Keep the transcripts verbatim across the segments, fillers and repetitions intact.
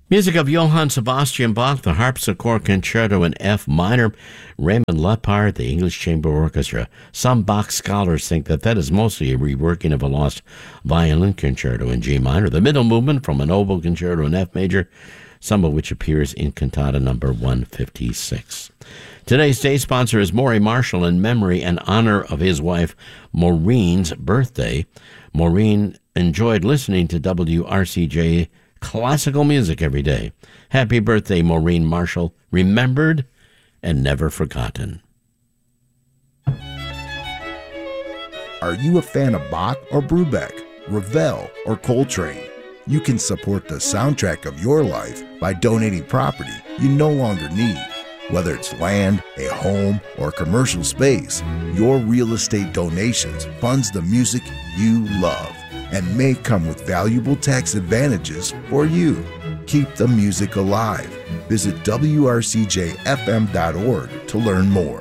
Music of Johann Sebastian Bach, the Harpsichord Concerto in F minor, Raymond Lepard, the English Chamber Orchestra. Some Bach scholars think that that is mostly a reworking of a lost violin concerto in G minor. The middle movement from an oboe concerto in F major, some of which appears in Cantata number one fifty-six. Today's day sponsor is Maury Marshall in memory and honor of his wife Maureen's birthday. Maureen enjoyed listening to W R C J classical music every day. Happy birthday, Maureen Marshall. Remembered and never forgotten. Are you a fan of Bach or Brubeck, Ravel or Coltrane? You can support the soundtrack of your life by donating property you no longer need. Whether it's land, a home, or commercial space, your real estate donations funds the music you love and may come with valuable tax advantages for you. Keep the music alive. Visit W R C J F M dot org to learn more.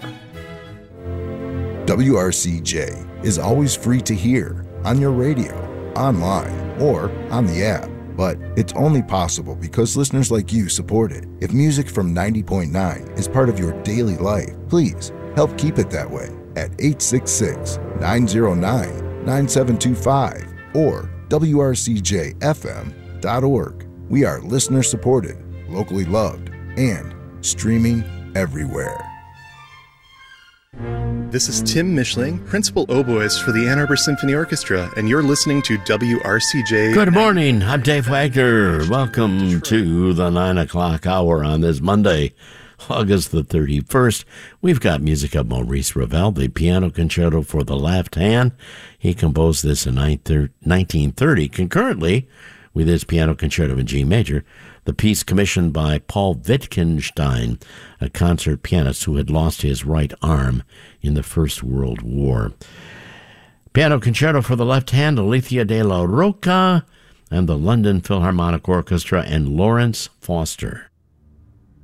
W R C J is always free to hear on your radio, online, or on the app. But it's only possible because listeners like you support it. If music from ninety point nine is part of your daily life, please help keep it that way at eight six six, nine zero nine, nine seven two five or W R C J F M dot org. We are listener supported, locally loved, and streaming everywhere. This is Tim Mischling, Principal Oboist for the Ann Arbor Symphony Orchestra, and you're listening to W R C J. Good morning. I'm Dave Wagner. Welcome to the nine o'clock hour on this Monday, August the thirty-first. We've got music of Maurice Ravel, the Piano Concerto for the Left Hand. He composed this in nineteen thirty, concurrently with his Piano Concerto in G major. The piece commissioned by Paul Wittgenstein, a concert pianist who had lost his right arm in the First World War. Piano Concerto for the Left Hand, Alicia de la Roca, and the London Philharmonic Orchestra, and Lawrence Foster.